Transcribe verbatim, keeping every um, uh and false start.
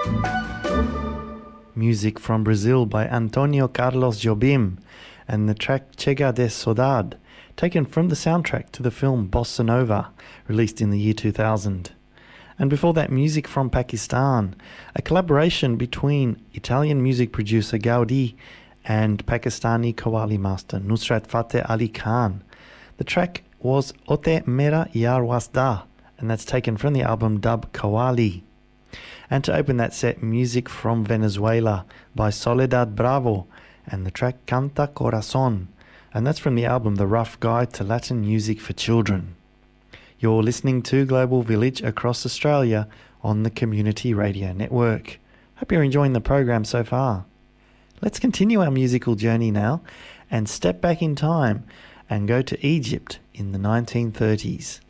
Music from Brazil by Antonio Carlos Jobim and the track Chega de Saudade, taken from the soundtrack to the film Bossa Nova, released in the year two thousand. And before that, music from Pakistan, a collaboration between Italian music producer Gaudi and Pakistani Qawwali master Nusrat Fateh Ali Khan. The track was Ote Mera Yar Wasda, and that's taken from the album Dub Qawwali. And to open that set, music from Venezuela by Soledad Bravo and the track Canta Corazon, and that's from the album The Rough Guide to Latin Music for Children. You're listening to Global Village across Australia on the Community Radio Network. Hope you're enjoying the program so far. Let's continue our musical journey now and step back in time and go to Egypt in the nineteen thirties.